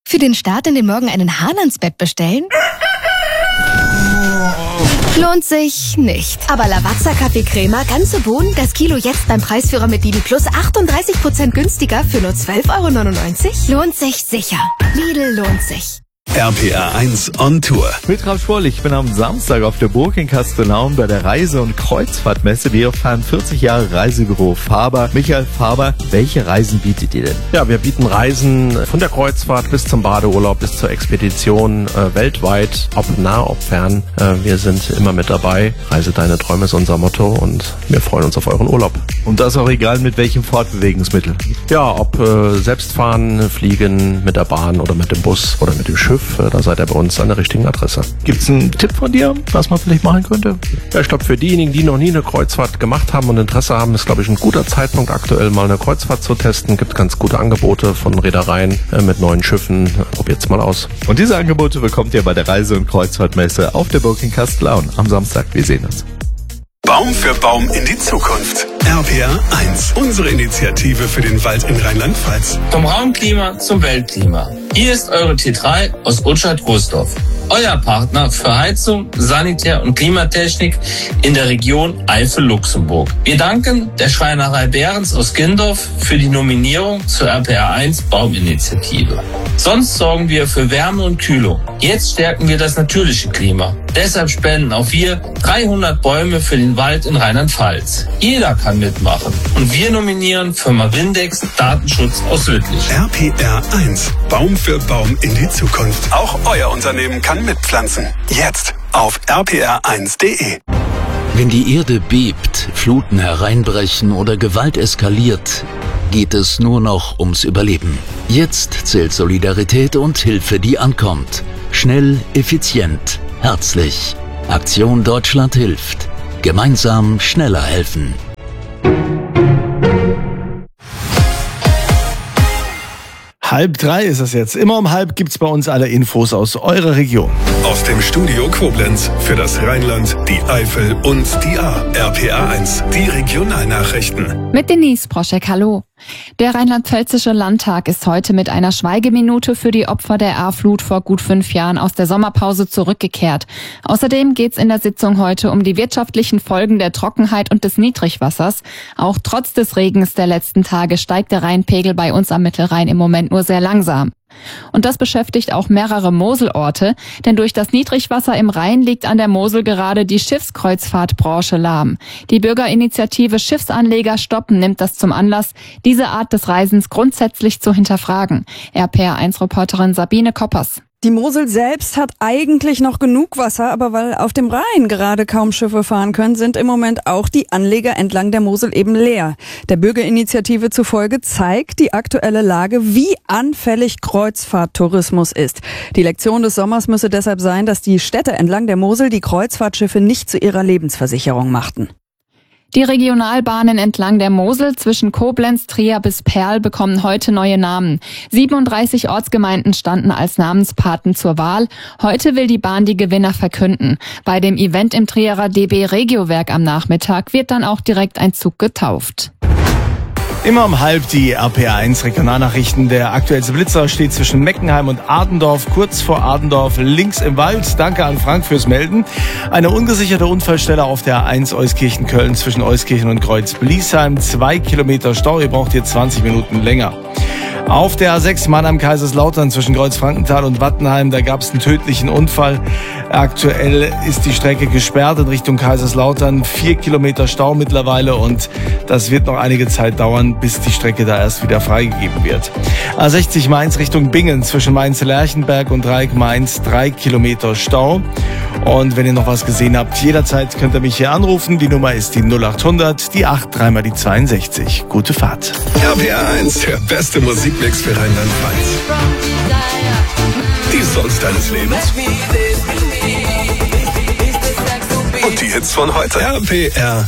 Für den Start in den Morgen einen Hahn ans Bett bestellen? Lohnt sich nicht. Aber Lavazza Kaffee Crema, ganze Bohnen, das Kilo jetzt beim Preisführer mit Lidl Plus 38% günstiger für nur 12,99 €? Lohnt sich sicher. Lidl lohnt sich. RPR 1 on Tour. Mit Ralf Schwoll, ich bin am Samstag auf der Burg in Kastenaum bei der Reise- und Kreuzfahrtmesse. Wir fahren 40 Jahre Reisebüro Faber. Michael Faber, welche Reisen bietet ihr denn? Ja, wir bieten Reisen von der Kreuzfahrt bis zum Badeurlaub, bis zur Expedition, weltweit, ob nah, ob fern. Wir sind immer mit dabei. Reise deine Träume ist unser Motto und wir freuen uns auf euren Urlaub. Und das auch egal mit welchem Fortbewegungsmittel? Ja, ob selbst fahren, fliegen, mit der Bahn oder mit dem Bus oder mit dem Schiff. Da seid ihr bei uns an der richtigen Adresse. Gibt's einen Tipp von dir, was man vielleicht machen könnte? Ja, ich glaube, für diejenigen, die noch nie eine Kreuzfahrt gemacht haben und Interesse haben, ist, glaube ich, ein guter Zeitpunkt, aktuell mal eine Kreuzfahrt zu testen. Gibt ganz gute Angebote von Reedereien mit neuen Schiffen. Probiert's mal aus. Und diese Angebote bekommt ihr bei der Reise- und Kreuzfahrtmesse auf der Burg in Kastenaum am Samstag. Wir sehen uns. Baum für Baum in die Zukunft. RPR 1, unsere Initiative für den Wald in Rheinland-Pfalz. Vom Raumklima zum Weltklima. Hier ist eure T3 aus Utschat-Großdorf. Euer Partner für Heizung, Sanitär- und Klimatechnik in der Region Eifel-Luxemburg. Wir danken der Schreinerei Behrens aus Gindorf für die Nominierung zur RPR 1 Bauminitiative. Sonst sorgen wir für Wärme und Kühlung. Jetzt stärken wir das natürliche Klima. Deshalb spenden auch wir 300 Bäume für den Wald in Rheinland-Pfalz. Jeder kann mitmachen. Und wir nominieren Firma Windex Datenschutz aus Lüttich. RPR 1, Baum für Baum in die Zukunft. Auch euer Unternehmen kann mitpflanzen. Jetzt auf rpr1.de. Wenn die Erde bebt, Fluten hereinbrechen oder Gewalt eskaliert, geht es nur noch ums Überleben. Jetzt zählt Solidarität und Hilfe, die ankommt. Schnell, effizient, herzlich. Aktion Deutschland hilft. Gemeinsam schneller helfen. 2:30 ist es jetzt. Immer um 2:30 gibt's bei uns alle Infos aus eurer Region. Aus dem Studio Koblenz für das Rheinland, die Eifel und die Ahr. RPR 1, die Regionalnachrichten. Mit Denise Proschek, hallo. Der Rheinland-Pfälzische Landtag ist heute mit einer Schweigeminute für die Opfer der Ahrflut vor gut 5 Jahren aus der Sommerpause zurückgekehrt. Außerdem geht's in der Sitzung heute um die wirtschaftlichen Folgen der Trockenheit und des Niedrigwassers. Auch trotz des Regens der letzten Tage steigt der Rheinpegel bei uns am Mittelrhein im Moment nur sehr langsam. Und das beschäftigt auch mehrere Moselorte, denn durch das Niedrigwasser im Rhein liegt an der Mosel gerade die Schiffskreuzfahrtbranche lahm. Die Bürgerinitiative Schiffsanleger stoppen nimmt das zum Anlass, diese Art des Reisens grundsätzlich zu hinterfragen. RPR1-Reporterin Sabine Koppers. Die Mosel selbst hat eigentlich noch genug Wasser, aber weil auf dem Rhein gerade kaum Schiffe fahren können, sind im Moment auch die Anleger entlang der Mosel eben leer. Der Bürgerinitiative zufolge zeigt die aktuelle Lage, wie anfällig Kreuzfahrttourismus ist. Die Lektion des Sommers müsse deshalb sein, dass die Städte entlang der Mosel die Kreuzfahrtschiffe nicht zu ihrer Lebensversicherung machten. Die Regionalbahnen entlang der Mosel zwischen Koblenz, Trier bis Perl bekommen heute neue Namen. 37 Ortsgemeinden standen als Namenspaten zur Wahl. Heute will die Bahn die Gewinner verkünden. Bei dem Event im Trierer DB Regiowerk am Nachmittag wird dann auch direkt ein Zug getauft. Immer um 2:30 die RPR1 Regionalnachrichten. Der aktuellste Blitzer steht zwischen Meckenheim und Adendorf, kurz vor Adendorf, links im Wald. Danke an Frank fürs Melden. Eine ungesicherte Unfallstelle auf der A1 Euskirchen-Köln zwischen Euskirchen und Kreuz-Bliesheim. 2 Kilometer Stau, ihr braucht hier 20 Minuten länger. Auf der A6 Mannheim-Kaiserslautern zwischen Kreuz-Frankenthal und Wattenheim, da gab es einen tödlichen Unfall. Aktuell ist die Strecke gesperrt in Richtung Kaiserslautern. 4 Kilometer Stau mittlerweile und das wird noch einige Zeit dauern, bis die Strecke da erst wieder freigegeben wird. A60 Mainz Richtung Bingen zwischen Mainz-Lerchenberg und Dreieck-Mainz 3 Kilometer Stau. Und wenn ihr noch was gesehen habt, jederzeit könnt ihr mich hier anrufen. Die Nummer ist die 0800, die 8, 3 mal die 62. Gute Fahrt. RPR 1, der beste Musikmix für Rheinland-Pfalz. Die Songs deines Lebens. Und die Hits von heute. RPR